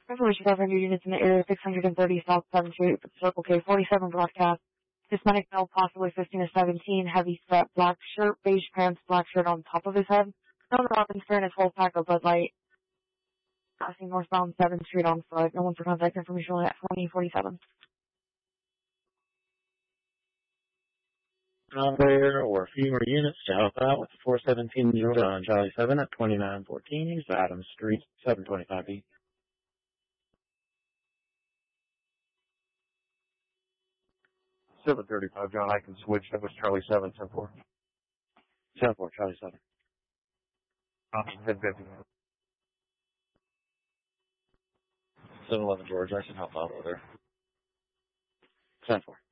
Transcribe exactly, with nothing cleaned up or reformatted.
Information covering your units in the area six hundred thirty South seventh Street, Circle K, forty-seven broadcast. Hispanic male, possibly fifteen to seventeen, heavy strap, black shirt, beige pants, black shirt on top of his head. Known Robbins carrying a full pack of Bud Light. Passing northbound seventh Street on foot. No one for contact information only at twenty forty-seven. Operator or fewer units to help out with the four seventeen unit on Charlie seven at twenty-nine fourteen East Adams Street, seven twenty-five B. seven thirty-five, John, I can switch. That was Charlie seven, ten four. ten four, Charlie seven. Option ten fifty. seven eleven George, I can help out over there. ten four.